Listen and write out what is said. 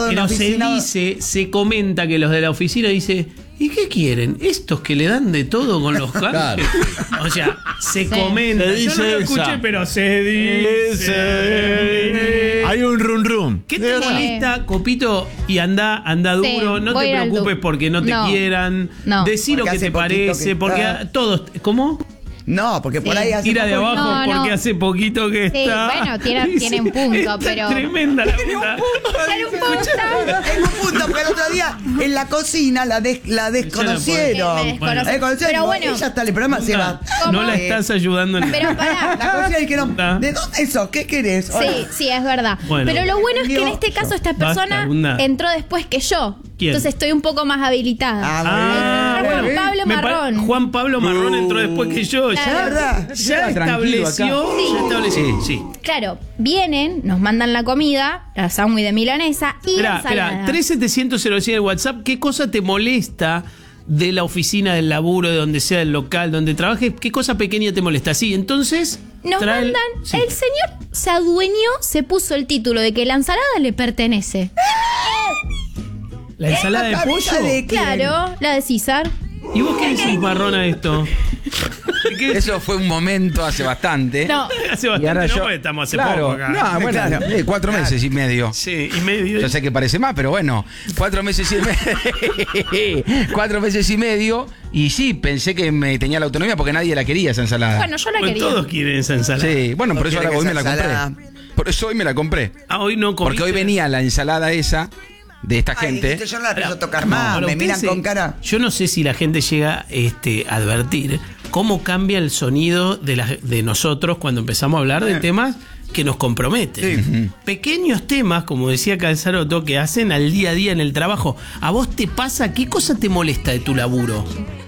de una oficina. Se comenta que los de la oficina dicen, ¿y qué quieren? Estos que le dan de todo con los canjes. Claro. O sea, se comenta. Se dice Yo no lo esa. escuché, pero se dice. Hay un rum. ¿Qué te molesta, Copito? Y anda duro, no voy te al preocupes porque no te quieran. No. Decí lo Porque que te hace poquito parece, que porque está. todos. ¿Cómo? No, porque por Sí. ahí hace Tira de poco- abajo No, porque no. hace poquito que Sí, está. bueno, tiene un punto, Está pero- tremenda la puta. Tiene un punto. Tengo un punto, porque el otro día en la cocina la desconocieron. Me desconocen. La desconocieron. Pero Digo, bueno. ella está en el programa, se va. No ¿Cómo? la estás ayudando en Pero pará. La conocieron y dijeron, Ah. ¿de dónde eso? ¿Qué querés? Sí, es verdad. Bueno. Pero lo bueno es que en este caso esta Basta, persona Gunda. entró después que yo. ¿Quién? Entonces estoy un poco más habilitada. Ah, Juan bueno. Pablo Marrón. Juan Pablo Marrón entró después que yo. Claro. Es verdad. Ya tranquilo estableció. acá. Ya estableció. Sí. Claro, vienen, nos mandan la comida, la sándwich de milanesa y Espera, ensalada. 3700 el WhatsApp. ¿Qué cosa te molesta de la oficina, del laburo, de donde sea, del local, donde trabajes? ¿Qué cosa pequeña te molesta? Sí, entonces. Nos mandan, Sí. el señor se adueñó, se puso el título de que la ensalada le pertenece. La ensalada de ¿La pollo. cabeza de quién? Claro, la de César. ¿Y vos qué decís, Marrón, a esto? ¿Qué decís? Eso fue un momento hace bastante. No, Hace Y bastante, ahora no, yo, porque estamos hace claro, poco acá. No, bueno, Claro. 4 meses y medio. Sí, y medio. Yo sé que parece más, pero bueno, 4 meses y medio. 4 meses y medio. Y sí, pensé que me tenía la autonomía porque nadie la quería esa ensalada. bueno, yo la Pues quería. todos quieren esa ensalada. Sí, bueno, por eso quiere ahora que hoy me esa la compré. ensalada- Por eso hoy me la compré. Ah, hoy no comiste. Porque hoy venía la ensalada esa de esta Ay, gente. dijiste, yo no la pienso tocar No, más. ahora Me usted miran se- con cara. Yo no sé si la gente llega a advertir cómo cambia el sonido de nosotros cuando empezamos a hablar de temas que nos comprometen. Pequeños temas, como decía Calzaroto, que hacen al día a día en el trabajo. ¿A vos te pasa? ¿Qué cosa te molesta de tu laburo?